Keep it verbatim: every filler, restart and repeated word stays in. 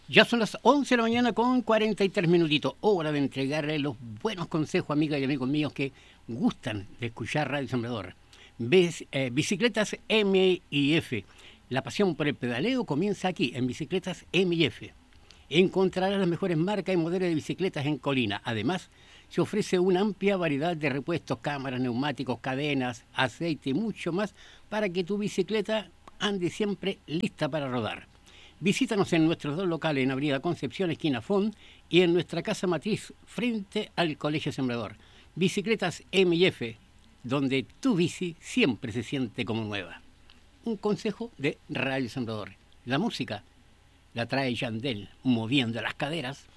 Ya son las once de la mañana con cuarenta y tres minutitos. Hora de entregarle los buenos consejos, amigas y amigos míos que gustan de escuchar Radio Sembrador. Ves, eh, bicicletas M y F. La pasión por el pedaleo comienza aquí, en Bicicletas M y F. Encontrarás las mejores marcas y modelos de bicicletas en Colina. Además, se ofrece una amplia variedad de repuestos, cámaras, neumáticos, cadenas, aceite y mucho más para que tu bicicleta ande siempre lista para rodar. Visítanos en nuestros dos locales en Avenida Concepción, esquina Font, y en nuestra casa matriz frente al Colegio Sembrador. Bicicletas M y F, donde tu bici siempre se siente como nueva. Un consejo de Radio Sembrador. La música la trae Yandel, moviendo las caderas.